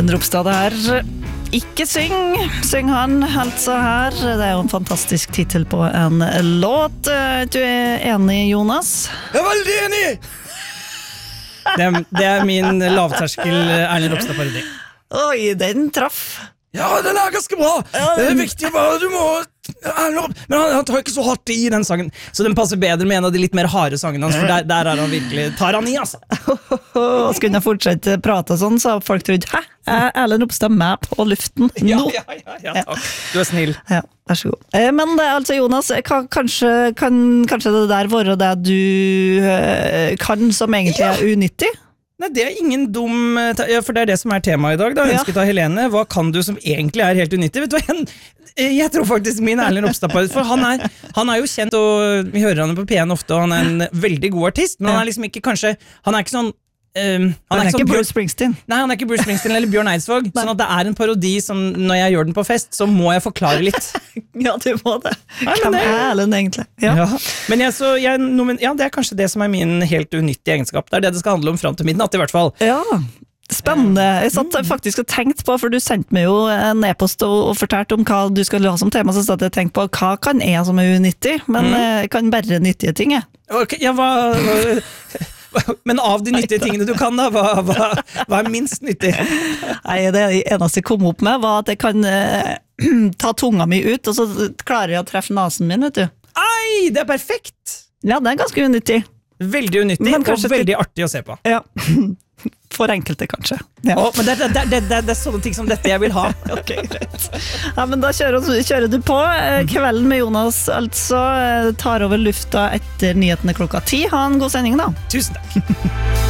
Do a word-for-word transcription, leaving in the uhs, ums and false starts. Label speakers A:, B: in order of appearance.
A: Erlend Ropstad her. Ikke syng, syng han, altså her. Det er jo en fantastisk titel på en låt. Du er enig, Jonas?
B: Jeg er veldig enig! det, er, det er min lavterskel Erlend Ropstad-parodi.
A: Oi, den traff.
B: Ja, den er ganske bra. Det er viktig bare, du må... Men han, han tar ikke så hardt i den sangen, så den passer bedre med en av de litt mer harde sangene hans, for der, der er han virkelig, tar han i, altså.
A: Og skulle jeg fortsette prate sånn, så har folk trodd, hæ? Er Erlend Ropstad med på luften nå?
B: Ja, ja, ja, ja, takk. Du er snill.
A: Ja, vær så god. Men det er altså, Jonas, kan, kanskje, kan kanskje det der være det du kan som egentlig er unyttig?
B: Nei, det er ingen dum, ja, for det er det som er temaet i dag da, ønsket av Helene. Hva kan du som egentlig er helt unyttig? Vet du hva, jeg, jeg tror faktisk min Erlend Ropstad på det, for han er, han er jo kjent, og vi hører han på P en ofte, og han er en veldig god artist, men han er liksom ikke kanskje, han er ikke sånn, Um, han,
A: han er, er ikke
B: sånn
A: Bruce Springsteen.
B: Nei, han er ikke Bruce Springsteen eller Bjørn Eidsvåg. Sånn at det er en parodi som når jeg gjør den på fest, så må jeg forklare litt.
A: Ja, du må det.
B: Nei,
A: Hvem
B: det...
A: er Erlend egentlig? Ja.
B: Ja. Men jeg, så, jeg, nomen, ja, det er kanskje det som er min helt unyttige egenskap. Det er det det skal handle om frem til midnatt i hvert fall.
A: Ja, spennende. Jeg satt faktisk og tenkte på, for du sendte meg jo en e-post og, og fortalte om hva du skulle ha som tema, så satt jeg og tenkte på hva kan jeg som er unyttig, men mm. jeg kan bare nyttige ting.
B: Okay, ja, hva... hva men av de nyttige tingene du kan da, hva, hva, hva er minst nyttig?
A: Nei, det eneste jeg kom opp med var at jeg kan eh, ta tunga mi ut, og så klarer jeg å treffe nasen min, vet du.
B: Ei, det er perfekt!
A: Ja, det er ganske unyttig.
B: Veldig unyttig, og veldig artig å se på.
A: Ja, for enkelte kanskje. Ja.
B: Å, men det, det, det, det, det er sånne ting som dette jeg vil ha.
A: Ok, greit. Ja, men da kjører, kjører du på. Kvelden med Jonas altså tar over lufta etter nyhetene klokka ti. Ha en god sending da.
B: Tusen takk.